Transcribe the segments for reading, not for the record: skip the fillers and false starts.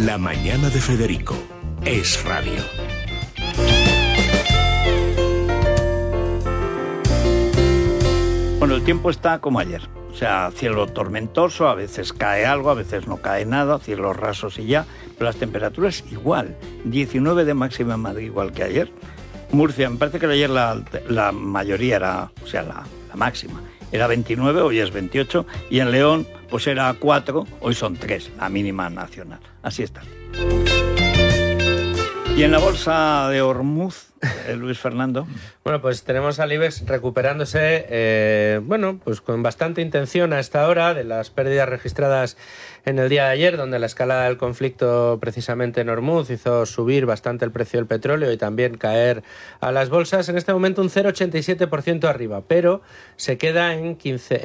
La mañana de Federico es radio. Bueno, el tiempo está como ayer. O sea, cielo tormentoso, a veces cae algo, a veces no cae nada, cielos rasos y ya. Pero las temperaturas igual. 19 de máxima en Madrid, igual que ayer. Murcia, me parece que ayer la mayoría era, o sea, la máxima. Era 29, hoy es 28. Y en León, pues era 4, hoy son 3, la mínima nacional. Así está. Y en la bolsa de Hormuz, Luis Fernando. Bueno, pues tenemos al IBEX recuperándose, pues con bastante intención a esta hora de las pérdidas registradas en el día de ayer, donde la escalada del conflicto precisamente en Hormuz hizo subir bastante el precio del petróleo y también caer a las bolsas. En este momento un 0,87% arriba, pero se queda en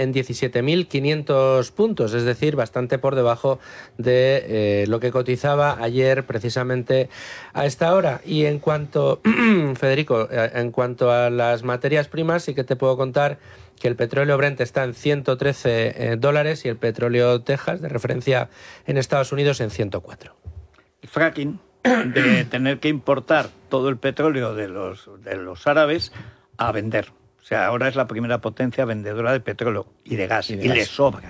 17.500 puntos, es decir, bastante por debajo de lo que cotizaba ayer precisamente a esta hora. Y en cuanto, Federico, en cuanto a las materias primas, sí que te puedo contar que el petróleo Brent está en $113 y el petróleo Texas, de referencia en Estados Unidos, en 104. El fracking, de tener que importar todo el petróleo de los árabes a vender. O sea, ahora es la primera potencia vendedora de petróleo y de gas. Y le sobra.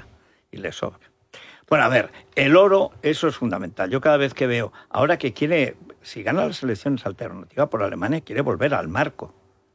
Bueno, a ver, el oro, eso es fundamental. Yo cada vez que veo, ahora que quiere, si gana las elecciones alternativas por Alemania, quiere volver al marco.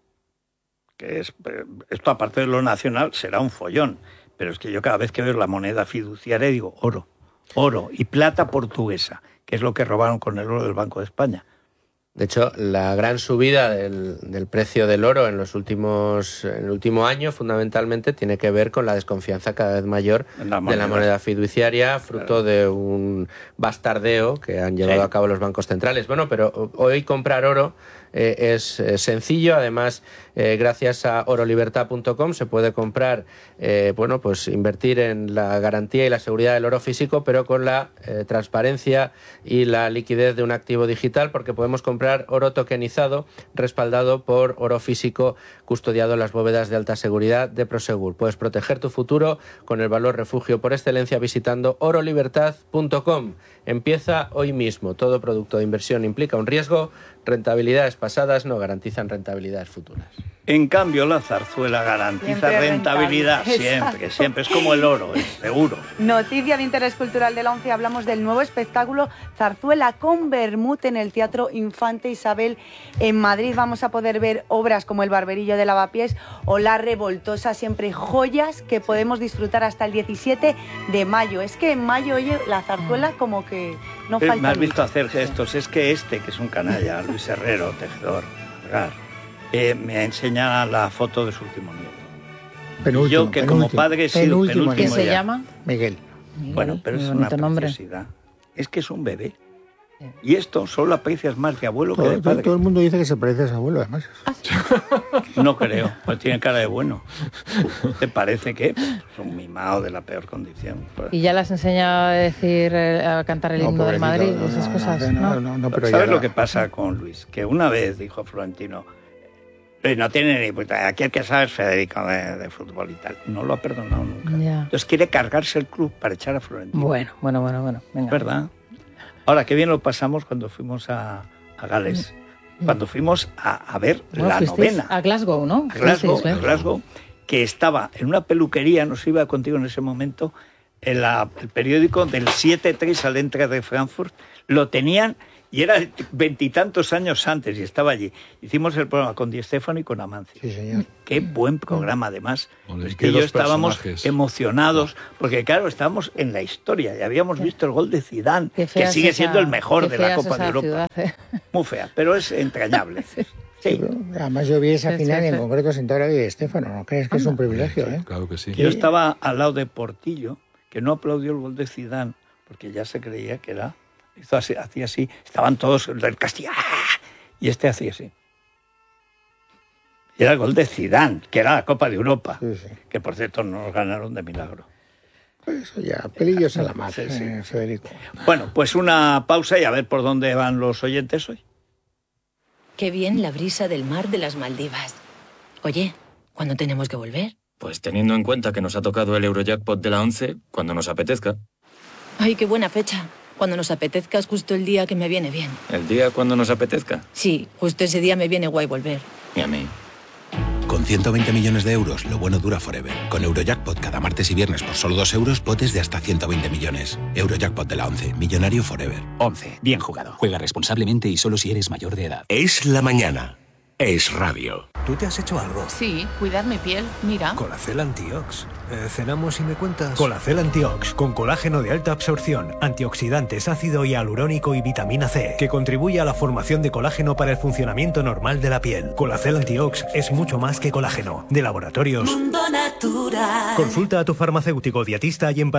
Que es, esto aparte de lo nacional será un follón, pero es que yo cada vez que veo la moneda fiduciaria digo oro y plata portuguesa, que es lo que robaron con el oro del Banco de España. De hecho, la gran subida del precio del oro en el último año fundamentalmente tiene que ver con la desconfianza cada vez mayor de la moneda fiduciaria, fruto de un bastardeo que han llevado a cabo los bancos centrales. Bueno, pero hoy comprar oro es sencillo. Además, gracias a orolibertad.com se puede comprar, pues invertir en la garantía y la seguridad del oro físico, pero con la transparencia y la liquidez de un activo digital, porque podemos comprar oro tokenizado respaldado por oro físico custodiado en las bóvedas de alta seguridad de Prosegur. Puedes proteger tu futuro con el valor refugio por excelencia visitando orolibertad.com. Empieza hoy mismo. Todo producto de inversión implica un riesgo. Rentabilidades pasadas no garantizan rentabilidades futuras. En cambio, la zarzuela garantiza rentabilidad siempre. Es como el oro, es seguro. Noticia de interés cultural de la 11. Hablamos del nuevo espectáculo Zarzuela con Vermut en el Teatro Infante Isabel en Madrid. Vamos a poder ver obras como El Barberillo de Lavapiés o La Revoltosa, siempre joyas que podemos disfrutar hasta el 17 de mayo. Es que en mayo, oye, la zarzuela como que no falta. Me has visto hacer gestos, es que que es un canalla, Luis Herrero, tejedor, me enseña la foto de su último nieto. Yo que como padre he sido penúltimo. ¿Qué se llama? Miguel. Bueno, pero es una preciosidad. Es que es un bebé. Y esto solo aprecias más de abuelo que de padre. Todo el mundo dice que se parece a su abuelo, además. No creo, pues tiene cara de bueno. ¿Te parece que es un mimado de la peor condición? ¿Y ya le has enseñado a cantar el himno del Madrid? Esas cosas. No, pero ¿sabes lo que pasa con Luis? Que una vez dijo Florentino, no tiene ni puta, aquí el que sabe es Federico de fútbol y tal. No lo ha perdonado nunca. Ya. Entonces quiere cargarse el club para echar a Florentino. Bueno. Venga. ¿Verdad? Ahora, qué bien lo pasamos cuando fuimos a Gales. Cuando fuimos a ver la novena. A Glasgow, ¿no? A Glasgow, que estaba en una peluquería, no se iba contigo en ese momento, el periódico del 7-3 al Eintracht de Frankfurt, lo tenían y era 20 y tantos años antes y estaba allí. Hicimos el programa con Di Stéfano y con Amancio. Sí, señor. Qué buen programa, además. Es que yo estábamos emocionados, porque claro, estábamos en la historia y habíamos visto el gol de Zidane, que sigue siendo el mejor de la Copa de Europa. Ciudad, Muy fea, pero es entrañable. Sí. Además yo vi esa final y en concreto sentado a Di Stéfano. ¿No crees que es un privilegio? Claro que sí. Yo estaba al lado de Portillo, que no aplaudió el gol de Zidane, porque ya se creía que era... hacía así, estaban todos del Castilla, y este hacía así. Y era el gol de Zidane, que era la Copa de Europa, que por cierto no nos ganaron de milagro. Pues eso ya, pelillos a la mar, Federico. Bueno, pues una pausa y a ver por dónde van los oyentes hoy. Qué bien la brisa del mar de las Maldivas. Oye, ¿cuándo tenemos que volver? Pues teniendo en cuenta que nos ha tocado el Eurojackpot de la 11, cuando nos apetezca. Ay, qué buena fecha. Cuando nos apetezca es justo el día que me viene bien. ¿El día cuando nos apetezca? Sí, justo ese día me viene guay volver. ¿Y a mí? Con 120 millones de euros, lo bueno dura forever. Con Eurojackpot cada martes y viernes por solo 2 euros, potes de hasta 120 millones. Eurojackpot de la 11. Millonario forever. 11. Bien jugado. Juega responsablemente y solo si eres mayor de edad. Es la mañana. Es radio. ¿Tú te has hecho algo? Sí, cuidar mi piel. Mira. Colacel Antiox. ¿Cenamos y me cuentas? Colacel Antiox, con colágeno de alta absorción, antioxidantes, ácido hialurónico y vitamina C, que contribuye a la formación de colágeno para el funcionamiento normal de la piel. Colacel Antiox es mucho más que colágeno. De Laboratorios Mundo Natural. Consulta a tu farmacéutico dietista y en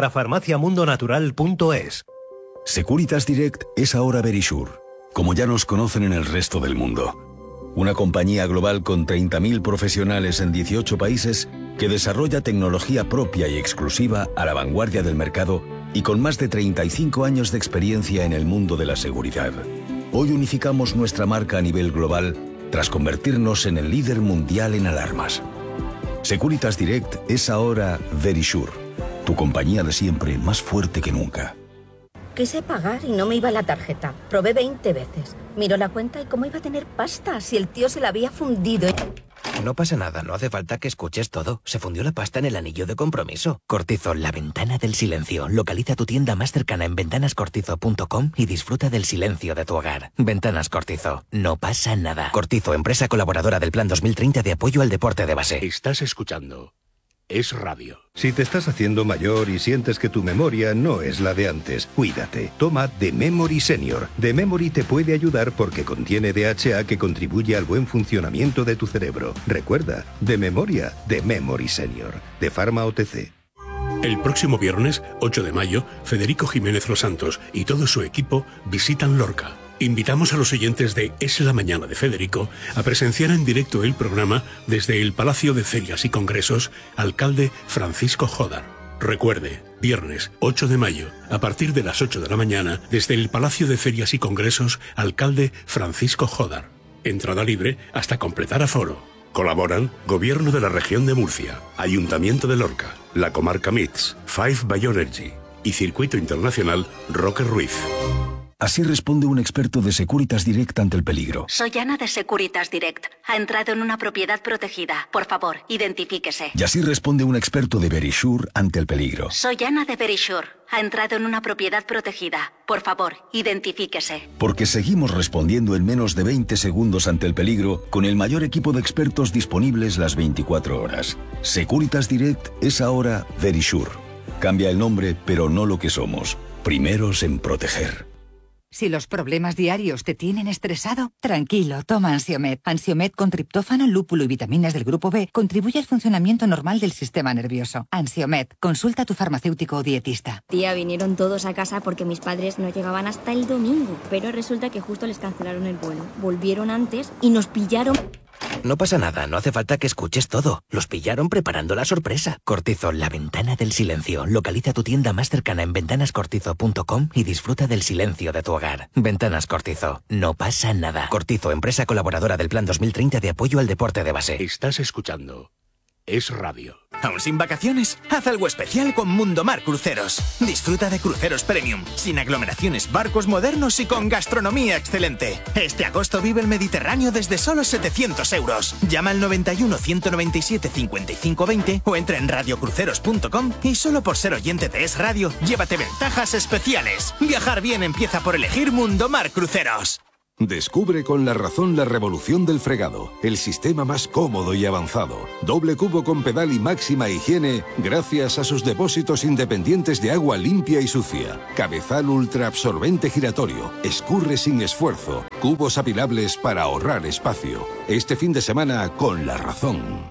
parafarmaciamundonatural.es. Securitas Direct es ahora Verisure, como ya nos conocen en el resto del mundo. Una compañía global con 30.000 profesionales en 18 países que desarrolla tecnología propia y exclusiva a la vanguardia del mercado y con más de 35 años de experiencia en el mundo de la seguridad. Hoy unificamos nuestra marca a nivel global tras convertirnos en el líder mundial en alarmas. Securitas Direct es ahora Verisure, tu compañía de siempre más fuerte que nunca. Quise pagar y no me iba la tarjeta. Probé 20 veces. Miró la cuenta y cómo iba a tener pasta si el tío se la había fundido. No pasa nada, no hace falta que escuches todo. Se fundió la pasta en el anillo de compromiso. Cortizo, la ventana del silencio. Localiza tu tienda más cercana en ventanascortizo.com y disfruta del silencio de tu hogar. Ventanas Cortizo, no pasa nada. Cortizo, empresa colaboradora del Plan 2030 de apoyo al deporte de base. Estás escuchando Es Radio. Si te estás haciendo mayor y sientes que tu memoria no es la de antes, cuídate. Toma The Memory Senior. The Memory te puede ayudar porque contiene DHA que contribuye al buen funcionamiento de tu cerebro. Recuerda, de memoria, The Memory Senior. De Pharma OTC. El próximo viernes, 8 de mayo, Federico Jiménez Los Santos y todo su equipo visitan Lorca. Invitamos a los oyentes de Es la Mañana de Federico a presenciar en directo el programa desde el Palacio de Ferias y Congresos, alcalde Francisco Jodar. Recuerde, viernes 8 de mayo, a partir de las 8 de la mañana, desde el Palacio de Ferias y Congresos, alcalde Francisco Jodar. Entrada libre hasta completar aforo. Colaboran Gobierno de la Región de Murcia, Ayuntamiento de Lorca, la Comarca MITS, Five Bioenergy y Circuito Internacional Roque Ruiz. Así responde un experto de Securitas Direct ante el peligro. Soy Ana de Securitas Direct. Ha entrado en una propiedad protegida. Por favor, identifíquese. Y así responde un experto de Verisure ante el peligro. Soy Ana de Verisure. Ha entrado en una propiedad protegida. Por favor, identifíquese. Porque seguimos respondiendo en menos de 20 segundos ante el peligro con el mayor equipo de expertos disponibles las 24 horas. Securitas Direct es ahora Verisure. Cambia el nombre, pero no lo que somos. Primeros en proteger. Si los problemas diarios te tienen estresado, tranquilo, toma Ansiomed. Ansiomed con triptófano, lúpulo y vitaminas del grupo B contribuye al funcionamiento normal del sistema nervioso. Ansiomed, consulta a tu farmacéutico o dietista. Tía, vinieron todos a casa porque mis padres no llegaban hasta el domingo, pero resulta que justo les cancelaron el vuelo. Volvieron antes y nos pillaron... No pasa nada, no hace falta que escuches todo. Los pillaron preparando la sorpresa. Cortizo, la ventana del silencio. Localiza tu tienda más cercana en ventanascortizo.com y disfruta del silencio de tu hogar. Ventanas Cortizo, no pasa nada. Cortizo, empresa colaboradora del Plan 2030 de apoyo al deporte de base. Estás escuchando Es Radio. ¿Aún sin vacaciones? Haz algo especial con Mundomar Cruceros. Disfruta de cruceros premium, sin aglomeraciones, barcos modernos y con gastronomía excelente. Este agosto vive el Mediterráneo desde solo 700 euros. Llama al 91 197 55 20 o entra en radiocruceros.com y solo por ser oyente de Es Radio, llévate ventajas especiales. Viajar bien empieza por elegir Mundomar Cruceros. Descubre con La Razón la revolución del fregado, el sistema más cómodo y avanzado. Doble cubo con pedal y máxima higiene gracias a sus depósitos independientes de agua limpia y sucia. Cabezal ultraabsorbente giratorio, escurre sin esfuerzo. Cubos apilables para ahorrar espacio. Este fin de semana con La Razón.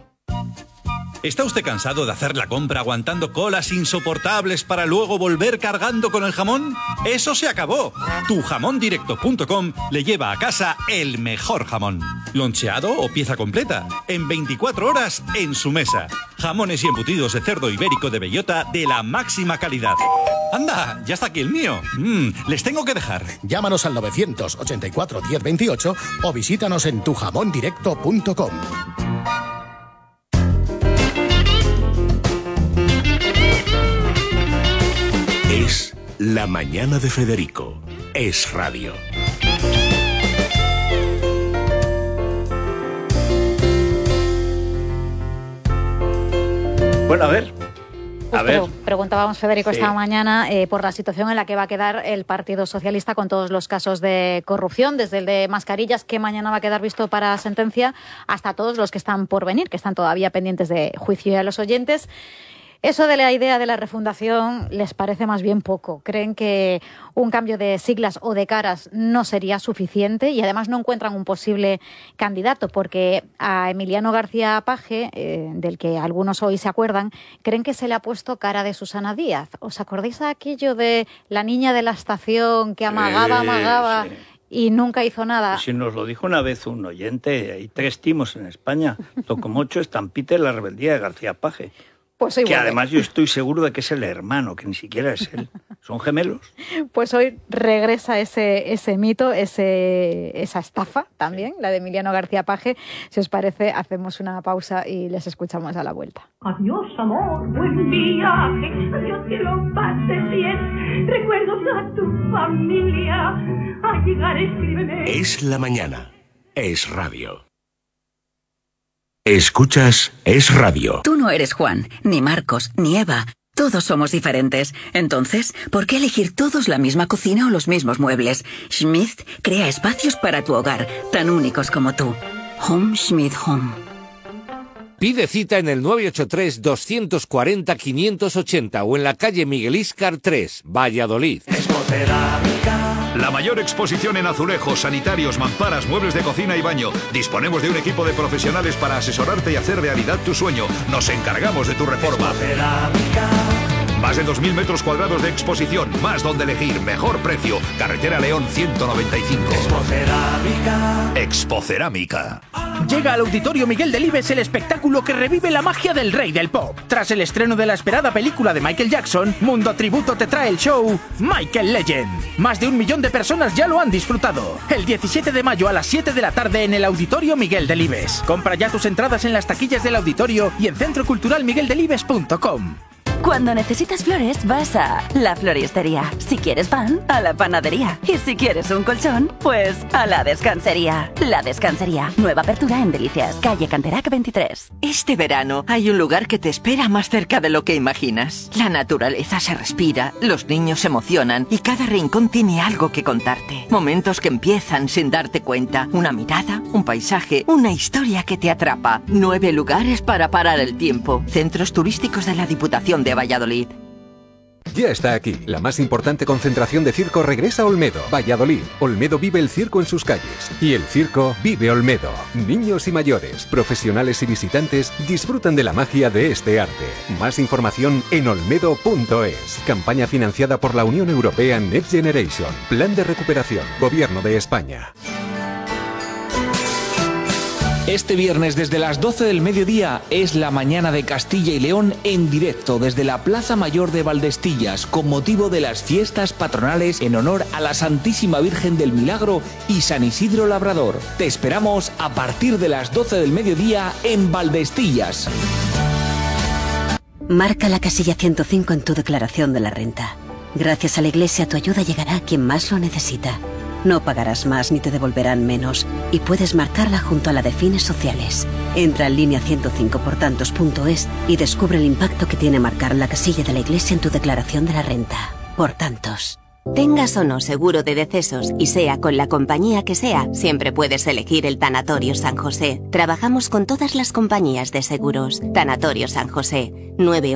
¿Está usted cansado de hacer la compra aguantando colas insoportables para luego volver cargando con el jamón? ¡Eso se acabó! Tujamondirecto.com le lleva a casa el mejor jamón. Loncheado o pieza completa. En 24 horas en su mesa. Jamones y embutidos de cerdo ibérico de bellota de la máxima calidad. ¡Anda! Ya está aquí el mío. Les tengo que dejar. Llámanos al 984 1028 o visítanos en tujamondirecto.com. Es La mañana de Federico. Es radio. Bueno, a ver. Preguntábamos, Federico, Sí. esta mañana por la situación en la que va a quedar el Partido Socialista con todos los casos de corrupción, desde el de mascarillas, que mañana va a quedar visto para sentencia, hasta todos los que están por venir, que están todavía pendientes de juicio. Y a los oyentes, eso de la idea de la refundación les parece más bien poco. Creen que un cambio de siglas o de caras no sería suficiente y además no encuentran un posible candidato porque a Emiliano García Paje, del que algunos hoy se acuerdan, creen que se le ha puesto cara de Susana Díaz. ¿Os acordáis de aquello de la niña de la estación que amagaba? Sí. Y nunca hizo nada? Si nos lo dijo una vez un oyente, hay 3 timos en España. Tocomocho, Estampita y La rebeldía de García Paje. Pues hoy que vuelve. además yo estoy seguro de que es el hermano, que ni siquiera es él. ¿Son gemelos? Pues hoy regresa ese mito, esa estafa también, la de Emiliano García Paje. Si os parece, hacemos una pausa y les escuchamos a la vuelta. Adiós, amor, buen viaje. Adiós, que lo pases bien. Recuerdos a tu familia. Al llegar, escríbeme. Es la mañana. Es radio. Escuchas Es radio. Tú no eres Juan, ni Marcos, ni Eva. Todos somos diferentes. Entonces, ¿por qué elegir todos la misma cocina o los mismos muebles? Schmidt crea espacios para tu hogar, tan únicos como tú. Home Schmidt Home. Pide cita en el 983-240-580 o en la calle Miguel Íscar 3, Valladolid. La mayor exposición en azulejos, sanitarios, mamparas, muebles de cocina y baño. Disponemos de un equipo de profesionales para asesorarte y hacer realidad tu sueño. Nos encargamos de tu reforma. Más de 2.000 metros cuadrados de exposición, más donde elegir, mejor precio. Carretera León 195. Expocerámica. Llega al Auditorio Miguel Delibes el espectáculo que revive la magia del rey del pop. Tras el estreno de la esperada película de Michael Jackson, Mundo Tributo te trae el show Michael Legend. Más de 1 millón de personas ya lo han disfrutado. El 17 de mayo a las 7 de la tarde en el Auditorio Miguel Delibes. Compra ya tus entradas en las taquillas del auditorio y en centroculturalmigueldelibes.com. Cuando necesitas flores, vas a la floristería. Si quieres pan, a la panadería. Y si quieres un colchón, pues a la descansería. La Descansería. Nueva apertura en Delicias, calle Canterac 23. Este verano hay un lugar que te espera más cerca de lo que imaginas. La naturaleza se respira, los niños se emocionan y cada rincón tiene algo que contarte. Momentos que empiezan sin darte cuenta. Una mirada, un paisaje, una historia que te atrapa. 9 lugares para parar el tiempo. Centros turísticos de la Diputación de Valladolid. Ya está aquí. La más importante concentración de circo regresa a Olmedo, Valladolid. Olmedo vive el circo en sus calles. Y el circo vive Olmedo. Niños y mayores, profesionales y visitantes disfrutan de la magia de este arte. Más información en olmedo.es. Campaña financiada por la Unión Europea Next Generation. Plan de recuperación. Gobierno de España. Este viernes desde las 12 del mediodía es la mañana de Castilla y León en directo desde la Plaza Mayor de Valdestillas con motivo de las fiestas patronales en honor a la Santísima Virgen del Milagro y San Isidro Labrador. Te esperamos a partir de las 12 del mediodía en Valdestillas. Marca la casilla 105 en tu declaración de la renta. Gracias a la Iglesia tu ayuda llegará a quien más lo necesita. No pagarás más ni te devolverán menos y puedes marcarla junto a la de fines sociales. Entra en línea 105portantos.es y descubre el impacto que tiene marcar la casilla de la Iglesia en tu declaración de la renta. Por tantos. Tengas o no seguro de decesos y sea con la compañía que sea, siempre puedes elegir el Tanatorio San José. Trabajamos con todas las compañías de seguros. Tanatorio San José,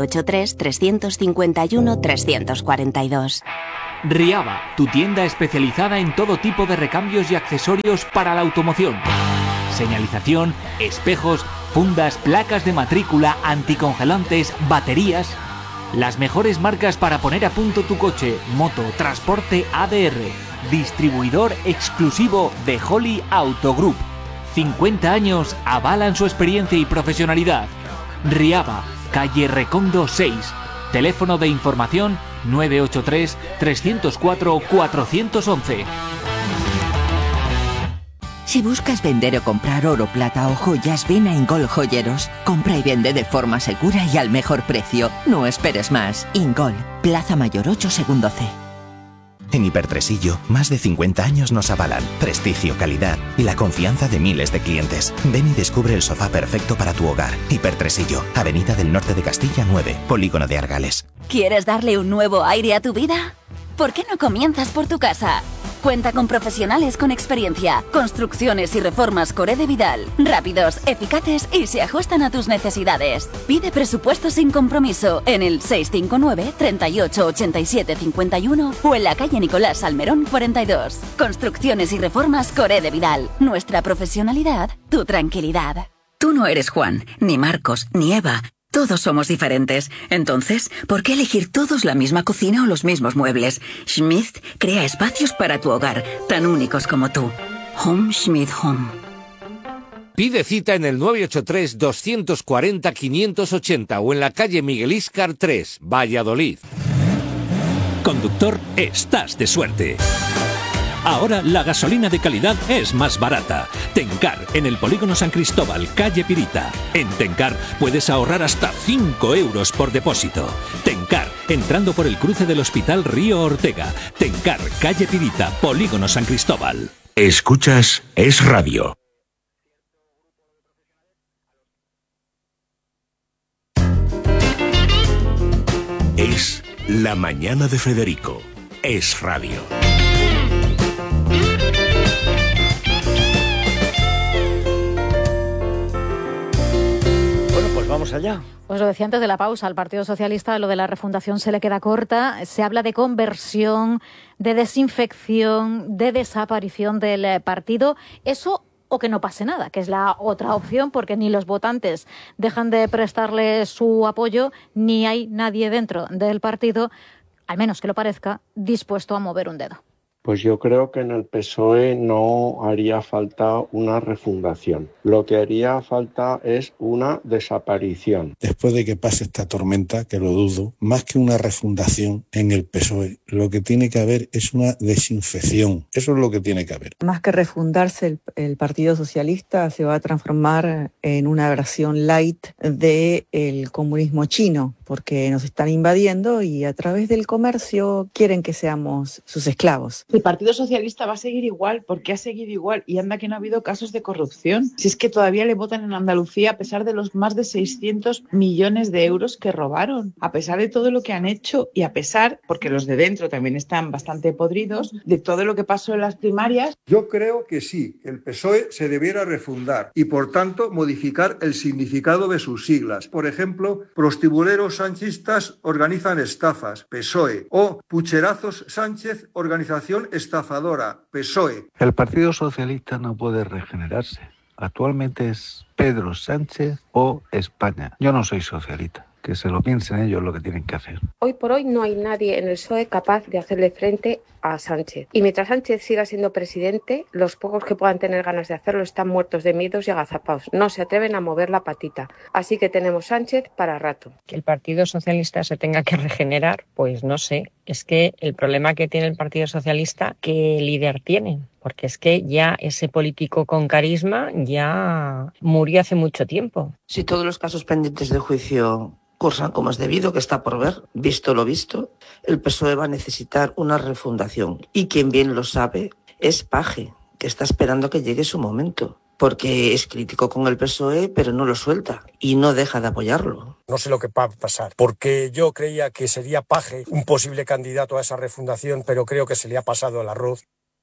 983-351-342. Riaba, tu tienda especializada en todo tipo de recambios y accesorios para la automoción. Señalización, espejos, fundas, placas de matrícula, anticongelantes, baterías. Las mejores marcas para poner a punto tu coche, moto, transporte ADR. Distribuidor exclusivo de Holly Auto Group. 50 años avalan su experiencia y profesionalidad. Riaba, calle Recondo 6. Teléfono de información 983-304-411. Si buscas vender o comprar oro, plata o joyas, ven a Ingol Joyeros. Compra y vende de forma segura y al mejor precio. No esperes más. Ingol, Plaza Mayor 8, segundo C. En Hipertresillo, más de 50 años nos avalan. Prestigio, calidad y la confianza de miles de clientes. Ven y descubre el sofá perfecto para tu hogar. Hipertresillo, Avenida del Norte de Castilla 9, Polígono de Argales. ¿Quieres darle un nuevo aire a tu vida? ¿Por qué no comienzas por tu casa? Cuenta con profesionales con experiencia. Construcciones y reformas Coré de Vidal. Rápidos, eficaces y se ajustan a tus necesidades. Pide presupuesto sin compromiso en el 659 38 87 51 o en la calle Nicolás Salmerón 42. Construcciones y reformas Coré de Vidal. Nuestra profesionalidad, tu tranquilidad. Tú no eres Juan, ni Marcos, ni Eva. Todos somos diferentes. Entonces, ¿por qué elegir todos la misma cocina o los mismos muebles? Schmidt crea espacios para tu hogar, tan únicos como tú. Home Schmidt Home. Pide cita en el 983-240-580 o en la calle Miguel Íscar 3, Valladolid. Conductor, estás de suerte. Ahora la gasolina de calidad es más barata. Tencar, en el Polígono San Cristóbal, calle Pirita. En Tencar puedes ahorrar hasta 5 euros por depósito. Tencar, entrando por el cruce del Hospital Río Ortega. Tencar, calle Pirita, Polígono San Cristóbal. Escuchas Es Radio. Es La Mañana de Federico. Es Radio. Vamos allá. Pues lo decía antes de la pausa, al Partido Socialista lo de la refundación se le queda corta. Se habla de conversión, de desinfección, de desaparición del partido. Eso o que no pase nada, que es la otra opción, porque ni los votantes dejan de prestarle su apoyo, ni hay nadie dentro del partido, al menos que lo parezca, dispuesto a mover un dedo. Pues yo creo que en el PSOE no haría falta una refundación. Lo que haría falta es una desaparición. Después de que pase esta tormenta, que lo dudo, más que una refundación en el PSOE, lo que tiene que haber es una desinfección. Eso es lo que tiene que haber. Más que refundarse, el Partido Socialista se va a transformar en una versión light del comunismo chino, porque nos están invadiendo y a través del comercio quieren que seamos sus esclavos. El Partido Socialista va a seguir igual, porque ha seguido igual, y anda que no ha habido casos de corrupción. Si es que todavía le votan en Andalucía a pesar de los más de 600 millones de euros que robaron, a pesar de todo lo que han hecho y a pesar, porque los de dentro también están bastante podridos, de todo lo que pasó en las primarias. Yo creo que sí, que el PSOE se debiera refundar y por tanto modificar el significado de sus siglas. Por ejemplo, prostibuleros sanchistas organizan estafas, PSOE, o pucherazos Sánchez, organización estafadora, PSOE. El Partido Socialista no puede regenerarse. Actualmente es Pedro Sánchez o España. Yo no soy socialista. Que se lo piensen ellos lo que tienen que hacer. Hoy por hoy no hay nadie en el PSOE capaz de hacerle frente a Sánchez. Y mientras Sánchez siga siendo presidente, los pocos que puedan tener ganas de hacerlo están muertos de miedos y agazapados. No se atreven a mover la patita. Así que tenemos Sánchez para rato. Que el Partido Socialista se tenga que regenerar, pues no sé. Es que el problema que tiene el Partido Socialista, ¿qué líder tienen? Porque es que ya ese político con carisma ya murió hace mucho tiempo. Si todos los casos pendientes de juicio cursan como es debido, que está por ver, visto lo visto, el PSOE va a necesitar una refundación. Y quien bien lo sabe es Paje, que está esperando que llegue su momento. Porque es crítico con el PSOE, pero no lo suelta y no deja de apoyarlo. No sé lo que va a pasar, porque yo creía que sería Paje un posible candidato a esa refundación, pero creo que se le ha pasado el arroz.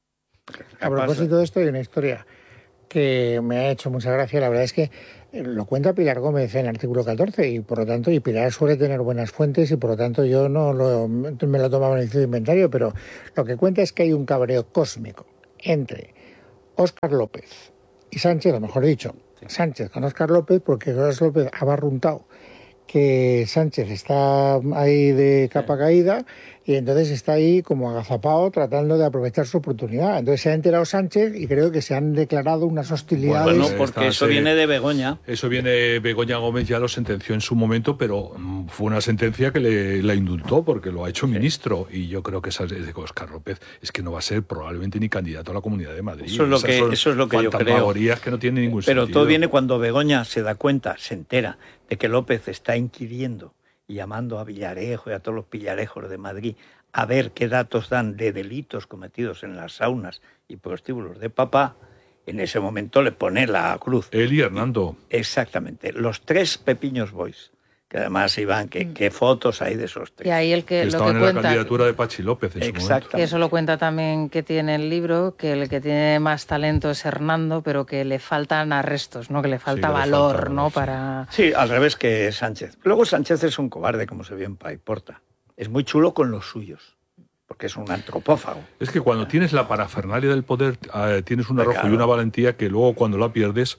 A propósito de esto, hay una historia que me ha hecho mucha gracia. La verdad es que lo cuenta Pilar Gómez en el artículo 14 y por lo tanto, y Pilar suele tener buenas fuentes y por lo tanto yo no me lo tomaba en el inventario, pero lo que cuenta es que hay un cabreo cósmico entre Óscar López y Sánchez, o mejor dicho, Sánchez con Óscar López, porque Óscar López ha barruntado que Sánchez está ahí de capa caída y entonces está ahí como agazapado tratando de aprovechar su oportunidad. Entonces se ha enterado Sánchez y creo que se han declarado unas hostilidades. Bueno, porque eso viene de Begoña. Eso viene, Begoña Gómez ya lo sentenció en su momento, pero fue una sentencia que la indultó porque lo ha hecho ministro. Y yo creo que esa es de Óscar López, es que no va a ser probablemente ni candidato a la Comunidad de Madrid. Eso es lo que yo creo. Que no tienen ningún sentido. Pero todo viene cuando Begoña se da cuenta, se entera de que López está inquiriendo y llamando a Villarejo y a todos los pillarejos de Madrid a ver qué datos dan de delitos cometidos en las saunas y prostíbulos de papá, en ese momento le pone la cruz. Él y Hernando. Exactamente. Los 3 Pepiños Boys, que además iban, qué fotos hay de esos 3. Y ahí el que lo estaban que en cuenta, la candidatura de Pachi López en su momento. que eso lo cuenta también que tiene el libro, que el que tiene más talento es Hernando, pero que le faltan arrestos, ¿no? Que le falta valor, ¿no? Para... Sí, al revés que Sánchez. Luego Sánchez es un cobarde, como se vio en Paiporta. Es muy chulo con los suyos, porque es un antropófago. Es que cuando tienes la parafernalia del poder, tienes un arrojo y una valentía que luego cuando la pierdes,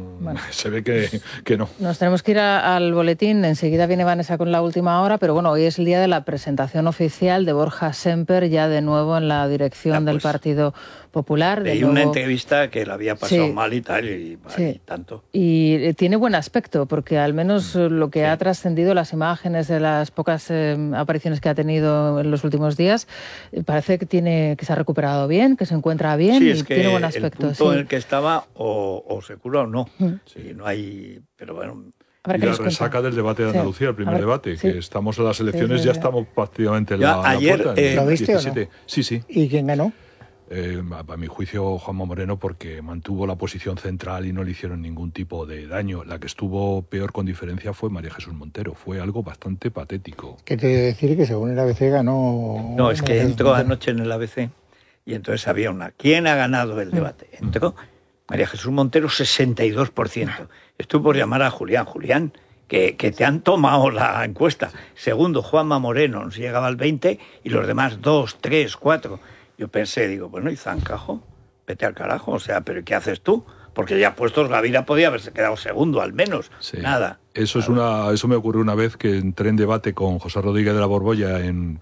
se ve que no. Nos tenemos que ir al boletín, enseguida viene Vanessa con la última hora, pero bueno, hoy es el día de la presentación oficial de Borja Semper, ya de nuevo en la dirección del Partido Popular. Leí una entrevista que le había pasado mal y tal, y tanto. Y tiene buen aspecto, porque al menos lo que ha trascendido, las imágenes de las pocas apariciones que ha tenido en los últimos días, parece que se ha recuperado bien, que se encuentra bien y tiene buen aspecto. El punto en el que estaba o se cura o no. Sí, no hay... Pero bueno... Y la resaca del debate de Andalucía, el primer debate, que estamos en las elecciones, ya estamos prácticamente en la puerta. ¿Lo viste 17. ¿O no? Sí. ¿Y quién ganó? A mi juicio, Juanma Moreno, porque mantuvo la posición central y no le hicieron ningún tipo de daño. La que estuvo peor con diferencia fue María Jesús Montero. Fue algo bastante patético. ¿Qué te decir? Que según el ABC ganó... No, es que entró anoche en el ABC y entonces había ¿quién ha ganado el debate? Entró María Jesús Montero, 62%. Estuve por llamar a Julián, que te han tomado la encuesta. Segundo, Juanma Moreno, nos llegaba al 20% y los demás 2, 3, 4%. Yo pensé, digo, bueno, y Zancajo, vete al carajo, o sea, ¿pero qué haces tú? Porque ya puestos Gavira podía haberse quedado segundo, al menos, nada. Eso me ocurrió una vez que entré en debate con José Rodríguez de la Borbolla en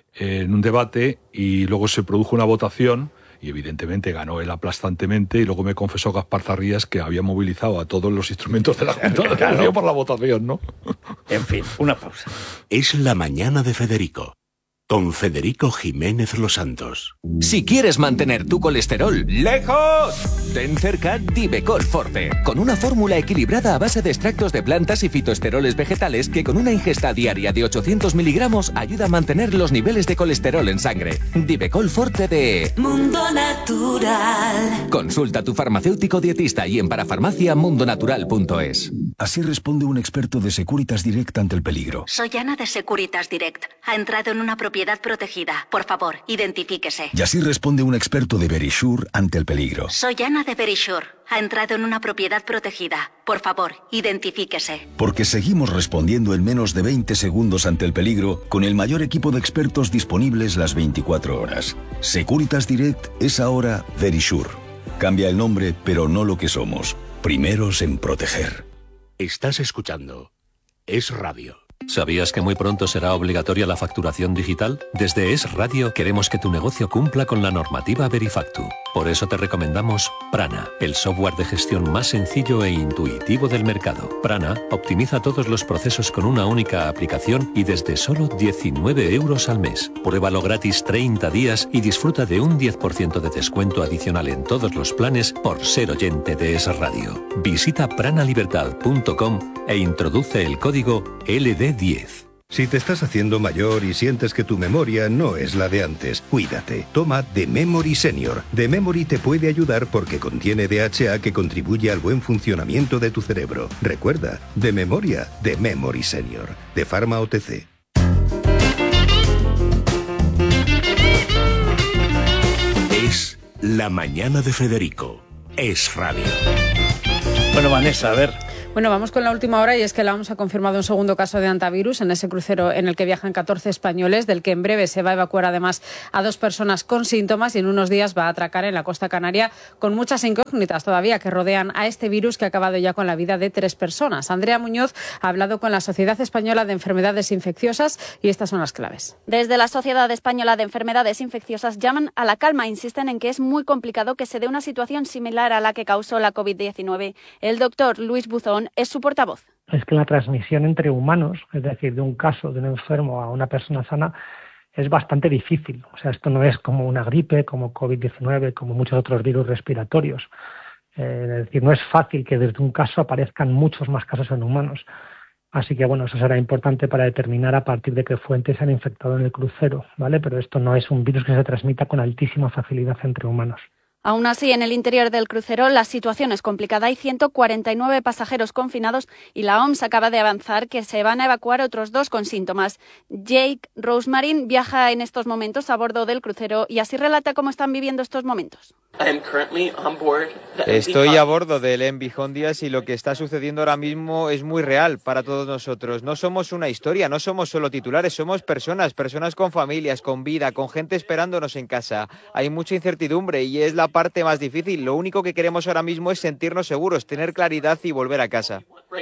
un debate y luego se produjo una votación y evidentemente ganó él aplastantemente y luego me confesó Gaspar Zarrías que había movilizado a todos los instrumentos de la Junta de Gobierno por la votación, ¿no? En fin, una pausa. Es la mañana de Federico. Con Federico Jiménez Los Santos. Si quieres mantener tu colesterol lejos, ten cerca Divecol Forte, con una fórmula equilibrada a base de extractos de plantas y fitoesteroles vegetales que con una ingesta diaria de 800 miligramos ayuda a mantener los niveles de colesterol en sangre. Divecol Forte de Mundo Natural. Consulta a tu farmacéutico dietista y en parafarmaciamundonatural.es. Así responde un experto de Securitas Direct ante el peligro. Soy Ana de Securitas Direct. Ha entrado en una propiedad protegida. Por favor, identifíquese. Y así responde un experto de Verisure ante el peligro. Soy Ana de Verisure. Ha entrado en una propiedad protegida. Por favor, identifíquese. Porque seguimos respondiendo en menos de 20 segundos ante el peligro con el mayor equipo de expertos disponibles las 24 horas. Securitas Direct es ahora Verisure. Cambia el nombre, pero no lo que somos. Primeros en proteger. Estás escuchando Es Radio. ¿Sabías que muy pronto será obligatoria la facturación digital? Desde Es Radio queremos que tu negocio cumpla con la normativa Verifactu. Por eso te recomendamos Prana, el software de gestión más sencillo e intuitivo del mercado. Prana optimiza todos los procesos con una única aplicación y desde solo 19 euros al mes. Pruébalo gratis 30 días y disfruta de un 10% de descuento adicional en todos los planes por ser oyente de Es Radio. Visita pranalibertad.com e introduce el código LD10. Si te estás haciendo mayor y sientes que tu memoria no es la de antes, cuídate. Toma The Memory Senior. The Memory te puede ayudar porque contiene DHA que contribuye al buen funcionamiento de tu cerebro. Recuerda, de memoria, The Memory Senior. De Pharma OTC. Es la mañana de Federico. Es Radio. Bueno, Vanessa, a ver. Bueno, vamos con la última hora y es que la OMS ha confirmado un segundo caso de hantavirus en ese crucero en el que viajan 14 españoles, del que en breve se va a evacuar además a 2 personas con síntomas y en unos días va a atracar en la costa canaria con muchas incógnitas todavía que rodean a este virus que ha acabado ya con la vida de 3 personas. Andrea Muñoz ha hablado con la Sociedad Española de Enfermedades Infecciosas y estas son las claves. Desde la Sociedad Española de Enfermedades Infecciosas llaman a la calma, insisten en que es muy complicado que se dé una situación similar a la que causó la COVID-19. El doctor Luis Buzón es su portavoz. Es que la transmisión entre humanos, es decir, de un caso de un enfermo a una persona sana, es bastante difícil. O sea, esto no es como una gripe, como COVID-19, como muchos otros virus respiratorios. Es decir, no es fácil que desde un caso aparezcan muchos más casos en humanos. Así que bueno, eso será importante para determinar a partir de qué fuentes se han infectado en el crucero, ¿vale? Pero esto no es un virus que se transmita con altísima facilidad entre humanos. Aún así, en el interior del crucero la situación es complicada. Hay 149 pasajeros confinados y la OMS acaba de avanzar que se van a evacuar otros 2 con síntomas. Jake Rosemary viaja en estos momentos a bordo del crucero y así relata cómo están viviendo estos momentos. Estoy a bordo del MV Hondias y lo que está sucediendo ahora mismo es muy real para todos nosotros. No somos una historia, no somos solo titulares, somos personas con familias, con vida, con gente esperándonos en casa. Hay mucha incertidumbre y es la parte más difícil. Lo único que queremos ahora mismo es sentirnos seguros, tener claridad y volver a casa.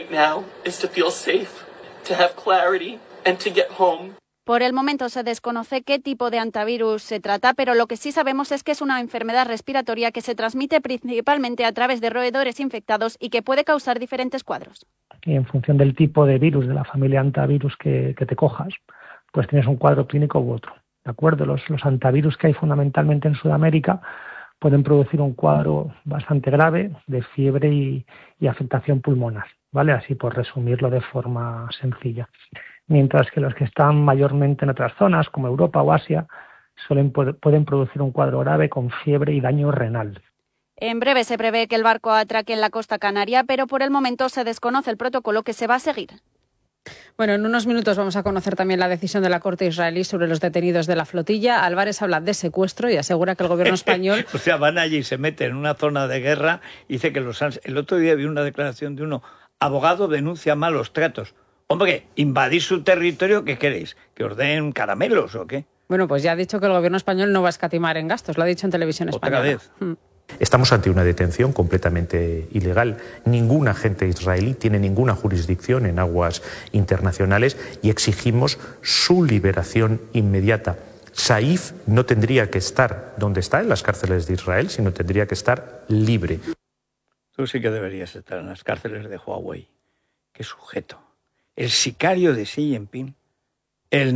Por el momento se desconoce qué tipo de antivirus se trata, pero lo que sí sabemos es que es una enfermedad respiratoria que se transmite principalmente a través de roedores infectados y que puede causar diferentes cuadros. Y en función del tipo de virus, de la familia antivirus que te cojas, pues tienes un cuadro clínico u otro. ¿De acuerdo? Los antivirus que hay fundamentalmente en Sudamérica pueden producir un cuadro bastante grave de fiebre y afectación pulmonar, ¿vale? Así por resumirlo de forma sencilla. Mientras que los que están mayormente en otras zonas, como Europa o Asia, pueden producir un cuadro grave con fiebre y daño renal. En breve se prevé que el barco atraque en la costa canaria, pero por el momento se desconoce el protocolo que se va a seguir. Bueno, en unos minutos vamos a conocer también la decisión de la Corte israelí sobre los detenidos de la flotilla. Álvarez habla de secuestro y asegura que el gobierno español... O sea, van allí y se meten en una zona de guerra y dice que el otro día vi una declaración de uno, abogado denuncia malos tratos. Hombre, invadir su territorio, ¿qué queréis? ¿Que os den caramelos o qué? Bueno, pues ya ha dicho que el gobierno español no va a escatimar en gastos, lo ha dicho en televisión española. Otra vez. Estamos ante una detención completamente ilegal. Ningún agente israelí tiene ninguna jurisdicción en aguas internacionales y exigimos su liberación inmediata. Saif no tendría que estar donde está, en las cárceles de Israel, sino tendría que estar libre. Tú sí que deberías estar en las cárceles de Huawei. Qué sujeto. El sicario de Xi Jinping, el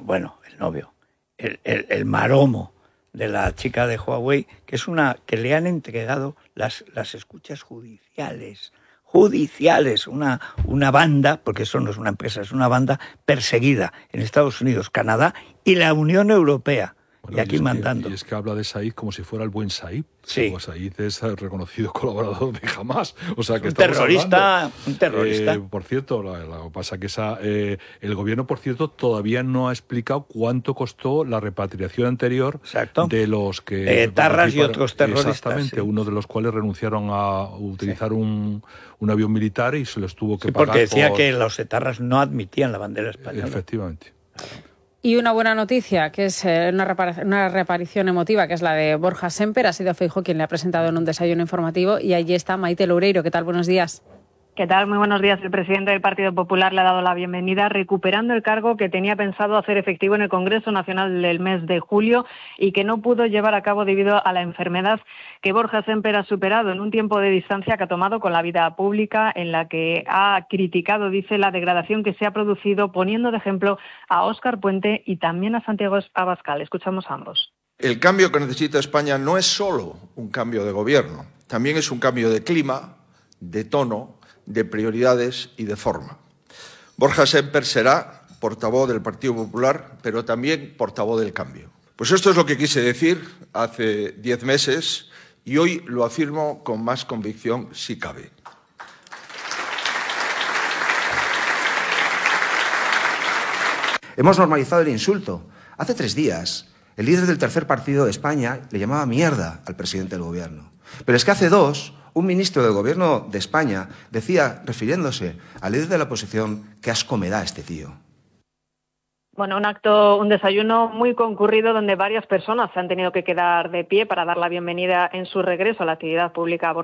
maromo de la chica de Huawei, que le han entregado las escuchas judiciales, una banda, porque eso no es una empresa, es una banda perseguida en Estados Unidos, Canadá y la Unión Europea. Bueno, y aquí mandando. Y es que habla de Said como si fuera el buen Said. Sí. Pues Said es el reconocido colaborador de Hamas. O sea, que un terrorista. Por cierto, lo que pasa que el gobierno, por cierto, todavía no ha explicado cuánto costó la repatriación anterior de los que... etarras y otros terroristas. Exactamente, sí. Uno de los cuales renunciaron a utilizar un avión militar y se los tuvo que pagar. Porque decía que los etarras no admitían la bandera española. Efectivamente. Y una buena noticia, que es una reaparición emotiva, que es la de Borja Sémper. Ha sido Feijóo quien le ha presentado en un desayuno informativo y allí está Maite Loureiro. ¿Qué tal? Buenos días. ¿Qué tal? Muy buenos días. El presidente del Partido Popular le ha dado la bienvenida recuperando el cargo que tenía pensado hacer efectivo en el Congreso Nacional del mes de julio y que no pudo llevar a cabo debido a la enfermedad que Borja Sémper ha superado en un tiempo de distancia que ha tomado con la vida pública, en la que ha criticado, dice, la degradación que se ha producido, poniendo de ejemplo a Óscar Puente y también a Santiago Abascal. Escuchamos a ambos. El cambio que necesita España no es solo un cambio de gobierno, también es un cambio de clima, de tono, de prioridades y de forma. Borja Sémper será portavoz del Partido Popular, pero también portavoz del cambio. Pues esto es lo que quise decir hace 10 meses y hoy lo afirmo con más convicción si cabe. Hemos normalizado el insulto. Hace 3 días, el líder del tercer partido de España le llamaba mierda al presidente del gobierno. Pero es que hace 2, un ministro del gobierno de España decía, refiriéndose al líder de la oposición, qué asco me da este tío. Bueno, un desayuno muy concurrido donde varias personas se han tenido que quedar de pie para dar la bienvenida en su regreso a la actividad pública.